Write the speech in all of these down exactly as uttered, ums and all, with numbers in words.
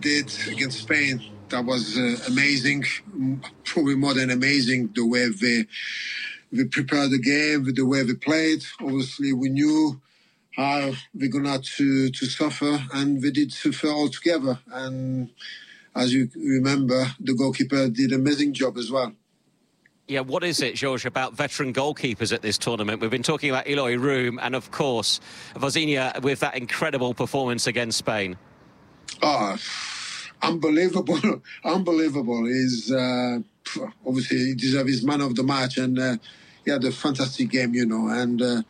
did against Spain, that was uh, amazing, probably more than amazing, the way they, they prepared the game, the way they played. Obviously, we knew how they're going to to to suffer, and they did suffer altogether. And as you remember, the goalkeeper did an amazing job as well. Yeah, what is it, George, about veteran goalkeepers at this tournament? We've been talking about Eloy Room and, of course, Vozinha with that incredible performance against Spain. Oh, unbelievable, unbelievable. He's uh, obviously he deserves his man of the match, and uh, he had a fantastic game, you know. And uh,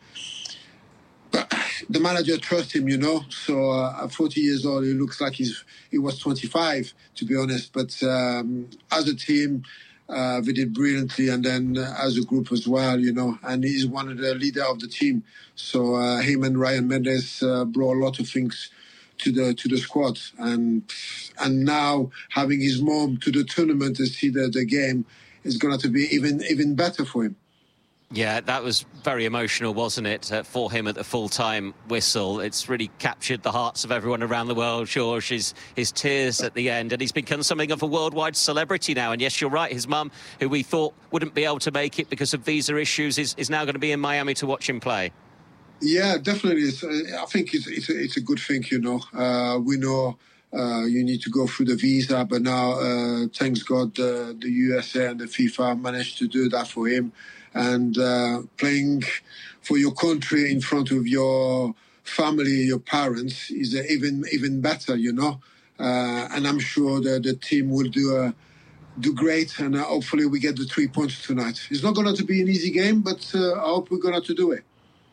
but the manager trusts him, you know. So uh, at forty years old, he looks like he's he was twenty-five, to be honest. But um, as a team, uh, they did brilliantly, and then uh, as a group as well, you know. And he's one of the leader of the team. So uh, him and Ryan Mendes uh, brought a lot of things to the to the squad, and and now having his mom to the tournament to see the, the game is going to be even even better for him. Yeah, that was very emotional, wasn't it, uh, for him at the full-time whistle. It's really captured the hearts of everyone around the world, George, his, his tears at the end. And he's become something of a worldwide celebrity now. And yes, you're right, his mum, who we thought wouldn't be able to make it because of visa issues, is, is now going to be in Miami to watch him play. Yeah, definitely. It's, uh, I think it's, it's, a, it's a good thing, you know. Uh, we know uh, you need to go through the visa, but now, uh, thanks God, uh, the U S A and the FIFA managed to do that for him. And uh, playing for your country in front of your family, your parents, is uh, even even better, you know. Uh, and I'm sure that the team will do a, do great, and uh, hopefully we get the three points tonight. It's not going to be an easy game, but uh, I hope we're going to do it.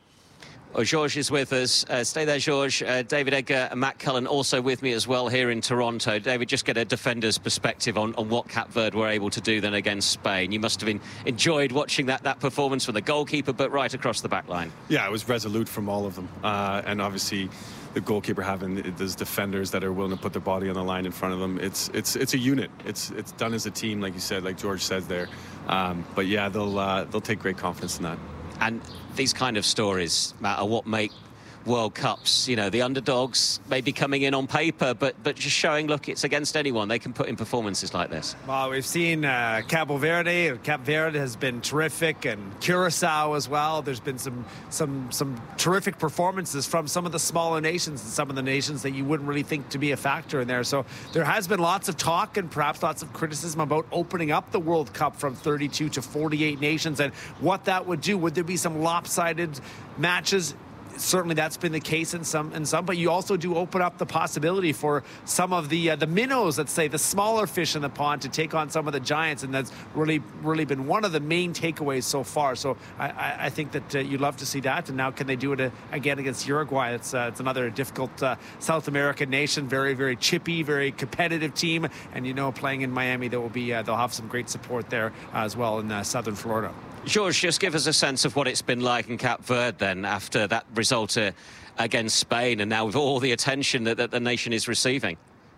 Well, George is with us. Uh, stay there, George. Uh, David Edgar and Matt Cullen also with me as well here in Toronto. David, just get a defender's perspective on, on what Cape Verde were able to do then against Spain. You must have been, enjoyed watching that, that performance from the goalkeeper, but right across the back line. Yeah, it was resolute from all of them. Uh, and obviously the goalkeeper having those defenders that are willing to put their body on the line in front of them. It's it's it's a unit. It's it's done as a team, like you said, like George says there. Um, but yeah, they'll uh, they'll take great confidence in that. And these kind of stories, Matt, are what make World Cups, you know, the underdogs maybe coming in on paper, but but just showing, look, it's against anyone. They can put in performances like this. Well, we've seen uh, Cabo Verde. Cape Verde has been terrific, and Curacao as well. There's been some some some terrific performances from some of the smaller nations and some of the nations that you wouldn't really think to be a factor in there. So there has been lots of talk and perhaps lots of criticism about opening up the World Cup from thirty-two to forty-eight nations and what that would do. Would there be some lopsided matches? Certainly that's been the case in some in some, but you also do open up the possibility for some of the uh, the minnows, let's say the smaller fish in the pond, to take on some of the giants, and that's really really been one of the main takeaways so far. So I, I, I think that uh, you'd love to see that, and now can they do it uh, again against Uruguay? It's uh, it's another difficult uh, South American nation, very very chippy, very competitive team, and you know playing in Miami, there will be uh, they'll have some great support there uh, as well in uh, southern Florida. George, just give us a sense of what it's been like in Cape Verde then after that result uh, against Spain, and now with all the attention that, that the nation is receiving.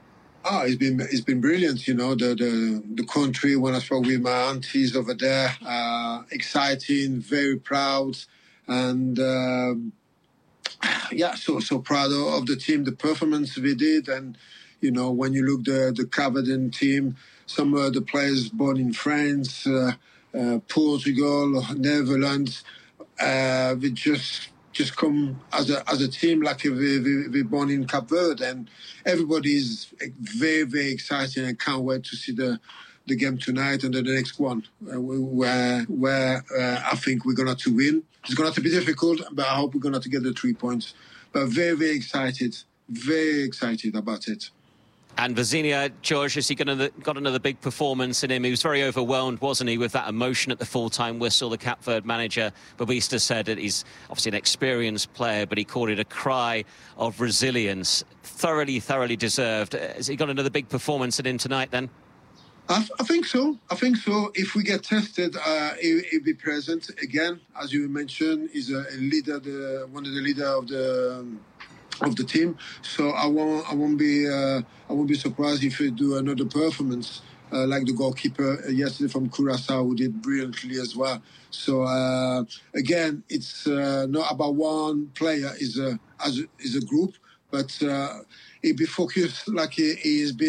Oh, it's been it's been brilliant, you know, the the, the country. When I spoke with my aunties over there, uh, exciting, very proud, and uh, yeah, so so proud of the team, the performance we did, and you know, when you look the the Cape Verdean team, some of the players born in France. Uh, Uh, Portugal, Netherlands, uh, we just just come as a as a team like we we we born in Cape Verde, and everybody is very very excited and can't wait to see the the game tonight and the next one, uh, where where uh, I think we're gonna to win. It's gonna to be difficult, but I hope we're gonna to get the three points. But very very excited, very excited about it. And Vozinha, George, has he got another, got another big performance in him? He was very overwhelmed, wasn't he, with that emotion at the full-time whistle. The Cape Verde manager, Babista, said that he's obviously an experienced player, but he called it a cry of resilience. Thoroughly, thoroughly deserved. Has he got another big performance in him tonight, then? I, I think so. I think so. If we get tested, uh, he, he'll be present again. As you mentioned, he's a, a leader, the, one of the leader of the... Um, of the team, so I won't. I won't be. Uh, I won't be surprised if we do another performance uh, like the goalkeeper yesterday from Curacao, who did brilliantly as well. So uh, again, it's uh, not about one player. Is a as a, is a group, but uh, he be focused like he, he is.